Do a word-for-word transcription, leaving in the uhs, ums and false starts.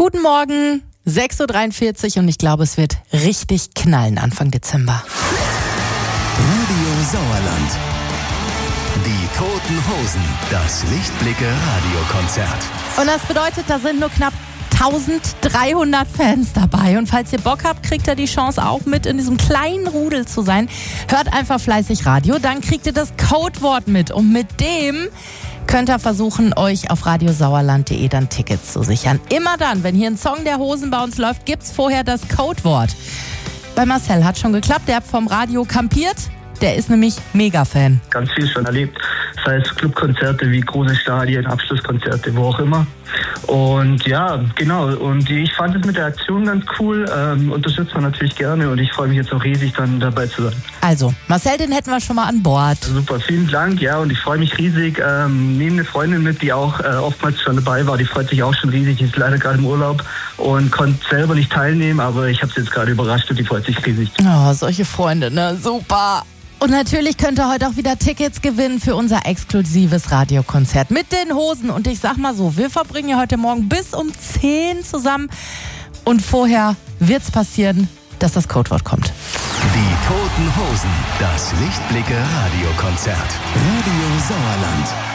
Guten Morgen, sechs Uhr dreiundvierzig und ich glaube, es wird richtig knallen Anfang Dezember. Radio Sauerland. Die Toten Hosen. Das Lichtblicke-Radiokonzert. Und das bedeutet, da sind nur knapp eintausenddreihundert Fans dabei. Und falls ihr Bock habt, kriegt ihr die Chance auch mit in diesem kleinen Rudel zu sein. Hört einfach fleißig Radio, dann kriegt ihr das Codewort mit. Und mit dem könnt ihr versuchen, euch auf radiosauerland punkt de dann Tickets zu sichern. Immer dann, wenn hier ein Song der Hosen bei uns läuft, gibt's vorher das Codewort. Bei Marcel hat schon geklappt, der hat vom Radio kampiert. Der ist nämlich Mega-Fan. Ganz viel schon erlebt, sei es Clubkonzerte wie große Stadien, Abschlusskonzerte, wo auch immer. Und ja, genau, und ich fand es mit der Aktion ganz cool, ähm, unterstützt man natürlich gerne und ich freue mich jetzt auch riesig, dann dabei zu sein. Also, Marcel, den hätten wir schon mal an Bord. Super, vielen Dank, ja, und ich freue mich riesig. Ähm, nehme eine Freundin mit, die auch äh, oftmals schon dabei war, die freut sich auch schon riesig, die ist leider gerade im Urlaub und konnte selber nicht teilnehmen, aber ich habe sie jetzt gerade überrascht und die freut sich riesig. Oh, solche Freunde, ne? Super. Und natürlich könnt ihr heute auch wieder Tickets gewinnen für unser exklusives Radiokonzert mit den Hosen. Und ich sag mal so, wir verbringen ja heute Morgen bis um zehn zusammen. Und vorher wird's passieren, dass das Codewort kommt. Die Toten Hosen. Das Lichtblicke-Radiokonzert. Radio Sauerland.